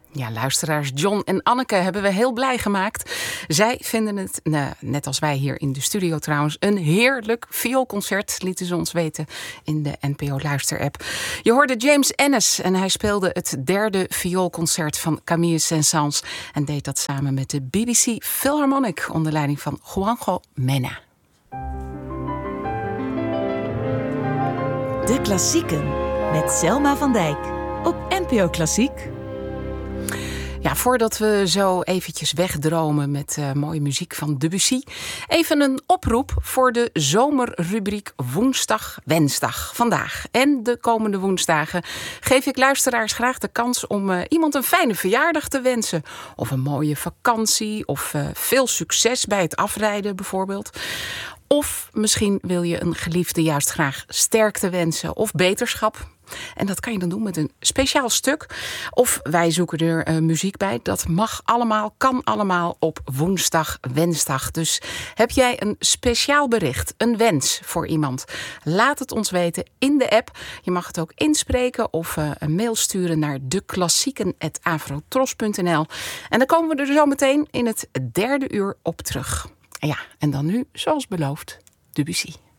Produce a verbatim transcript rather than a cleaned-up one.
Ja, luisteraars John en Anneke hebben we heel blij gemaakt. Zij vinden het, nou, net als wij hier in de studio trouwens, een heerlijk vioolconcert, lieten ze ons weten in de N P O Luisterapp. Je hoorde James Ennis en hij speelde het derde vioolconcert van Camille Saint-Saëns en deed dat samen met de B B C Philharmonic onder leiding van Juanjo Mena. De Klassieken met Selma van Dijk op N P O Klassiek. Ja, voordat we zo eventjes wegdromen met uh, mooie muziek van Debussy, even een oproep voor de zomerrubriek Woensdag Wensdag. Vandaag en de komende woensdagen geef ik luisteraars graag de kans om uh, iemand een fijne verjaardag te wensen. Of een mooie vakantie of uh, veel succes bij het afrijden bijvoorbeeld. Of misschien wil je een geliefde juist graag sterkte wensen of beterschap. En dat kan je dan doen met een speciaal stuk. Of wij zoeken er uh, muziek bij. Dat mag allemaal, kan allemaal op woensdag, wensdag. Dus heb jij een speciaal bericht, een wens voor iemand? Laat het ons weten in de app. Je mag het ook inspreken of uh, een mail sturen naar de klassieken apenstaartje avrotros punt n l. En dan komen we er zo meteen in het derde uur op terug. En ja, en dan nu, zoals beloofd, Debussy.